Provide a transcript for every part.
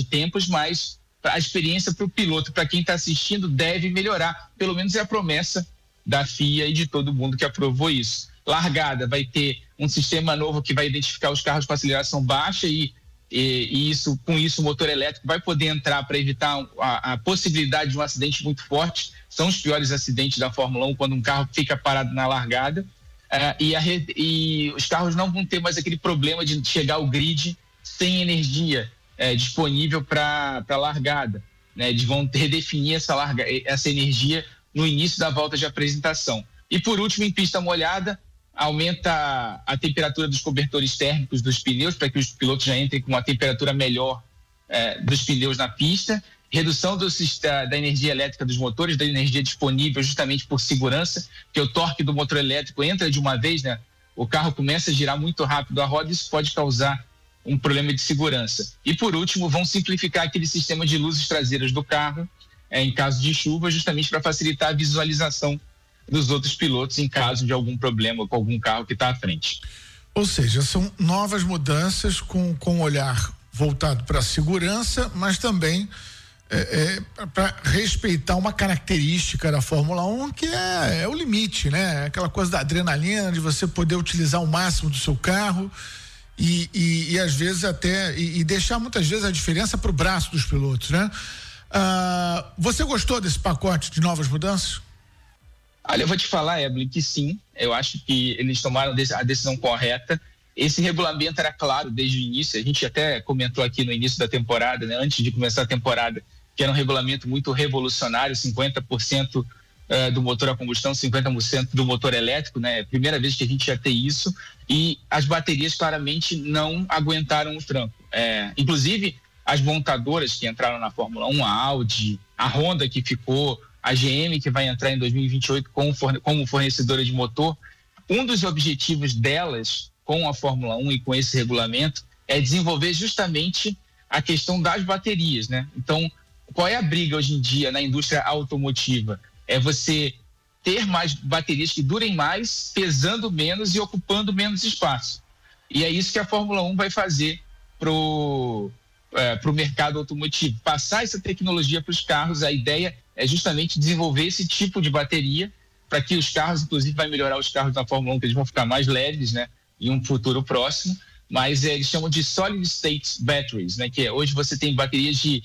de tempos, mas a experiência para o piloto, para quem está assistindo, deve melhorar. Pelo menos é a promessa da FIA e de todo mundo que aprovou isso. Largada, vai ter um sistema novo que vai identificar os carros com aceleração baixa e isso, com isso o motor elétrico vai poder entrar para evitar a possibilidade de um acidente muito forte. São os piores acidentes da Fórmula 1 quando um carro fica parado na largada. E os carros não vão ter mais aquele problema de chegar ao grid sem energia disponível para a largada, né? Eles vão redefinir essa energia no início da volta de apresentação. E por último, em pista molhada, aumenta a temperatura dos cobertores térmicos dos pneus para que os pilotos já entrem com uma temperatura melhor dos pneus na pista. Redução da energia elétrica dos motores, da energia disponível justamente por segurança, porque o torque do motor elétrico entra de uma vez, né? O carro começa a girar muito rápido a roda e isso pode causar um problema de segurança. E por último, vão simplificar aquele sistema de luzes traseiras do carro em caso de chuva, justamente para facilitar a visualização dos outros pilotos em caso de algum problema com algum carro que está à frente. Ou seja, são novas mudanças com um olhar voltado para a segurança, mas também para respeitar uma característica da Fórmula 1 que é o limite, né? Aquela coisa da adrenalina, de você poder utilizar o máximo do seu carro e às vezes até e deixar muitas vezes a diferença para o braço dos pilotos, né? Você gostou desse pacote de novas mudanças? Olha, eu vou te falar, Evelyn, que sim, eu acho que eles tomaram a decisão correta. Esse regulamento era claro desde o início, a gente até comentou aqui no início da temporada, né, antes de começar a temporada, que era um regulamento muito revolucionário, 50% do motor a combustão, 50% do motor elétrico, né? Primeira vez que a gente ia ter isso, e as baterias claramente não aguentaram o tranco. Inclusive, as montadoras que entraram na Fórmula 1, a Audi, a Honda que ficou, a GM que vai entrar em 2028 como fornecedora de motor, um dos objetivos delas com a Fórmula 1 e com esse regulamento é desenvolver justamente a questão das baterias, né? Então, qual é a briga hoje em dia na indústria automotiva? É você ter mais baterias que durem mais, pesando menos e ocupando menos espaço. E é isso que a Fórmula 1 vai fazer pro mercado automotivo. Passar essa tecnologia para os carros, a ideia é justamente desenvolver esse tipo de bateria para que os carros, inclusive vai melhorar os carros da Fórmula 1, que eles vão ficar mais leves, né? Em um futuro próximo, mas eles chamam de solid state batteries, né? Que hoje você tem baterias de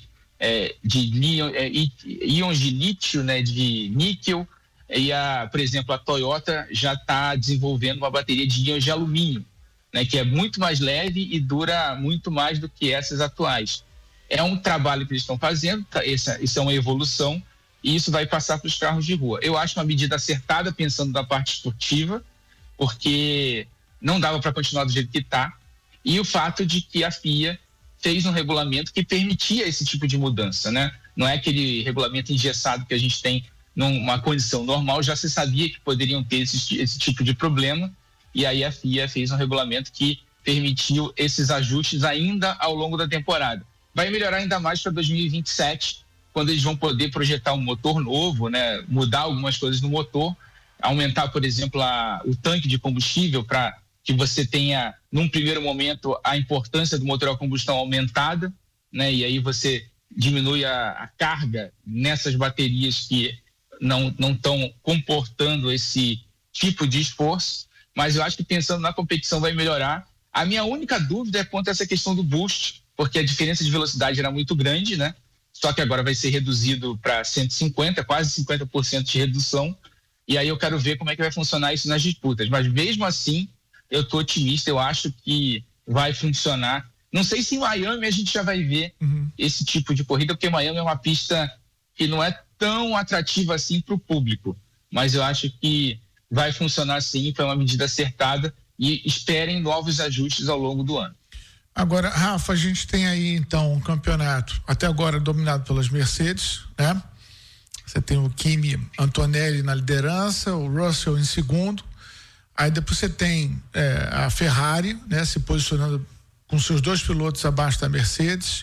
íons de lítio, né? De níquel, e por exemplo, a Toyota já está desenvolvendo uma bateria de íons de alumínio, né? Que é muito mais leve e dura muito mais do que essas atuais. É um trabalho que eles estão fazendo, isso é uma evolução, e isso vai passar para os carros de rua. Eu acho uma medida acertada, pensando na parte esportiva, porque não dava para continuar do jeito que está, e o fato de que a FIA fez um regulamento que permitia esse tipo de mudança, né? Não é aquele regulamento engessado que a gente tem numa condição normal, já se sabia que poderiam ter esse tipo de problema, e aí a FIA fez um regulamento que permitiu esses ajustes ainda ao longo da temporada. Vai melhorar ainda mais para 2027, quando eles vão poder projetar um motor novo, né? Mudar algumas coisas no motor, aumentar, por exemplo, o tanque de combustível para que você tenha, num primeiro momento, a importância do motor a combustão aumentada, né? E aí você diminui a carga nessas baterias que não estão comportando esse tipo de esforço, mas eu acho que pensando na competição vai melhorar. A minha única dúvida é quanto a essa questão do boost, porque a diferença de velocidade era muito grande, né? Só que agora vai ser reduzido para 150, quase 50% de redução, e aí eu quero ver como é que vai funcionar isso nas disputas, mas mesmo assim eu estou otimista, eu acho que vai funcionar. Não sei se em Miami a gente já vai ver esse tipo de corrida, porque Miami é uma pista que não é tão atrativa assim para o público, mas eu acho que vai funcionar sim, foi uma medida acertada e esperem novos ajustes ao longo do ano. Agora, Rafa, a gente tem aí então um campeonato até agora dominado pelas Mercedes, né? Você tem o Kimi Antonelli na liderança, o Russell em segundo. Aí depois você tem a Ferrari, né, se posicionando com seus dois pilotos abaixo da Mercedes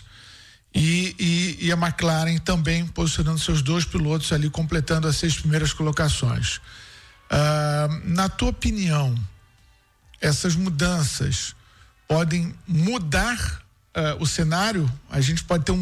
e a McLaren também posicionando seus dois pilotos ali, completando as 6 primeiras colocações. Na tua opinião, essas mudanças podem mudar o cenário? A gente pode ter um